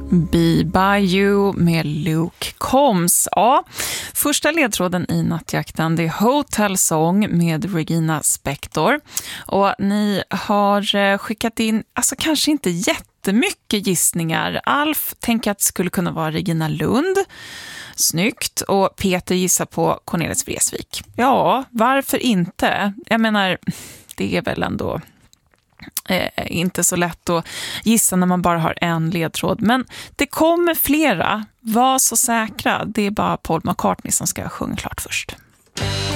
Be by you med Luke Combs. Ja, första ledtråden i nattjakten, det är Hotel Song med Regina Spektor. Och ni har skickat in, alltså kanske inte jättemycket gissningar. Alf tänker att det skulle kunna vara Regina Lund. Snyggt. Och Peter gissar på Cornelis Vreeswijk. Ja, varför inte? Jag menar, det är väl ändå inte så lätt att gissa när man bara har en ledtråd. Men det kommer flera. Var så säkra. Det är bara Paul McCartney som ska sjunga klart först.